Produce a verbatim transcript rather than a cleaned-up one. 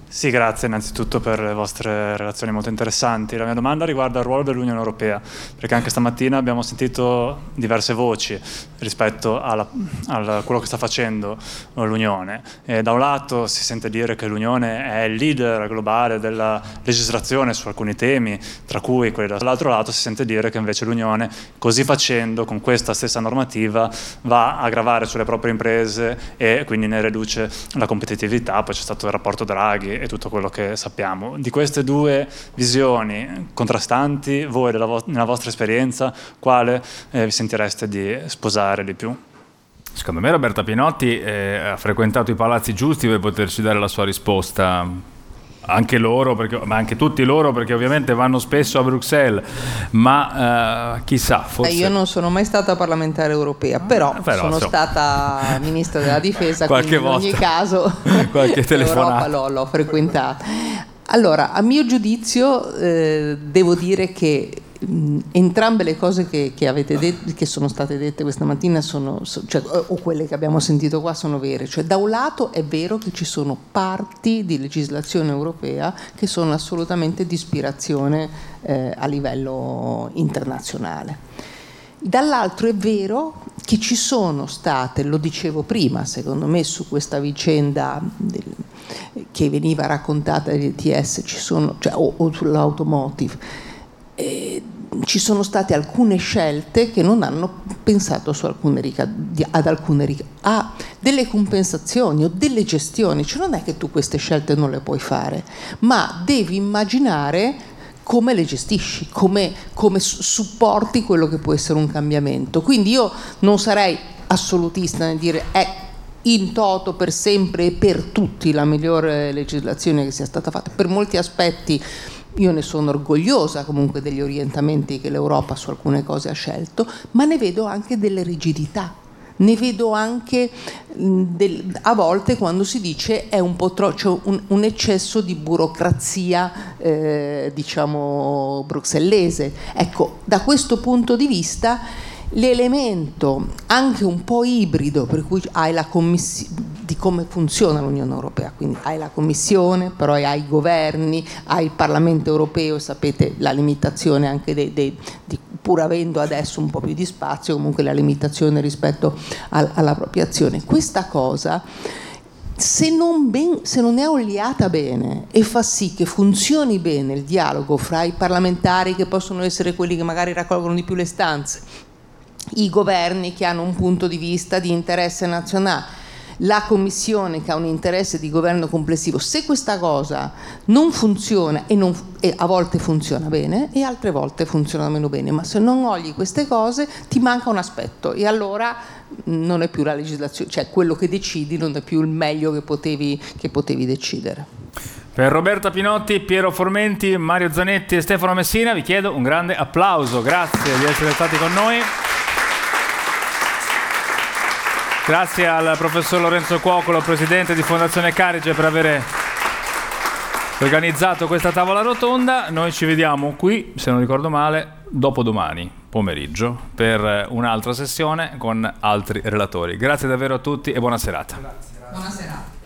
Sì, grazie innanzitutto per le vostre relazioni molto interessanti. La mia domanda riguarda il ruolo dell'Unione Europea, perché anche stamattina abbiamo sentito diverse voci rispetto alla, a quello che sta facendo l'Unione. E da un lato si sente dire che l'Unione è il leader globale della legislazione su alcuni temi, tra cui quelli dall'altro lato si sente dire che invece l'Unione, così facendo, con questa stessa normativa, va a gravare sulle proprie imprese e quindi ne riduce la competitività. Poi c'è stato il rapporto Draghi e tutto quello che sappiamo. Di queste due visioni contrastanti, voi della vo- nella vostra esperienza, quale eh, vi sentireste di sposare di più? Secondo me Roberta Pinotti eh, ha frequentato i palazzi giusti per poterci dare la sua risposta. Anche loro, perché, ma anche tutti loro, perché ovviamente vanno spesso a Bruxelles, ma uh, chissà, forse... Eh, io non sono mai stata parlamentare europea, però, ah, però sono so. stata ministra della difesa, quindi in ogni caso qualche telefonata l'Europa l'ho, l'ho frequentata. Allora, a mio giudizio eh, devo dire che mh, entrambe le cose che, che avete detto, che sono state dette questa mattina, sono, so, cioè, o quelle che abbiamo sentito qua, sono vere. Cioè, da un lato è vero che ci sono parti di legislazione europea che sono assolutamente di ispirazione eh, a livello internazionale. Dall'altro è vero che ci sono state, lo dicevo prima, secondo me, su questa vicenda del, che veniva raccontata dell'E T S, ci sono, cioè, o, o sull'automotive, eh, ci sono state alcune scelte che non hanno pensato su alcune ricad- ad alcune ric- a delle compensazioni o delle gestioni. Cioè, non è che tu queste scelte non le puoi fare, ma devi immaginare come le gestisci, come, come supporti quello che può essere un cambiamento. Quindi io non sarei assolutista nel dire è in toto per sempre e per tutti la migliore legislazione che sia stata fatta. Per molti aspetti io ne sono orgogliosa comunque degli orientamenti che l'Europa su alcune cose ha scelto, ma ne vedo anche delle rigidità. Ne vedo anche mh, del, a volte quando si dice è un po' troppo, cioè un, un eccesso di burocrazia eh, diciamo bruxellese. Ecco, da questo punto di vista l'elemento anche un po' ibrido per cui hai la commissione di come funziona l'Unione Europea, quindi hai la Commissione, però hai i governi, hai il Parlamento Europeo, sapete la limitazione anche dei, dei, di, pur avendo adesso un po' più di spazio, comunque la limitazione rispetto al, alla propria azione. Questa cosa, se non, ben, se non è oliata bene e fa sì che funzioni bene il dialogo fra i parlamentari, che possono essere quelli che magari raccolgono di più le stanze, i governi che hanno un punto di vista di interesse nazionale, la Commissione che ha un interesse di governo complessivo, se questa cosa non funziona e, non, e a volte funziona bene e altre volte funziona meno bene, ma se non ogli queste cose ti manca un aspetto e allora non è più la legislazione, cioè quello che decidi non è più il meglio che potevi, che potevi decidere. Per Roberta Pinotti, Piero Formenti, Mario Zanetti e Stefano Messina vi chiedo un grande applauso, grazie di essere stati con noi. Grazie al professor Lorenzo Cuocolo, presidente di Fondazione Carige, per aver organizzato questa tavola rotonda. Noi ci vediamo qui, se non ricordo male, dopodomani pomeriggio per un'altra sessione con altri relatori. Grazie davvero a tutti e buona serata. Grazie. Buona serata.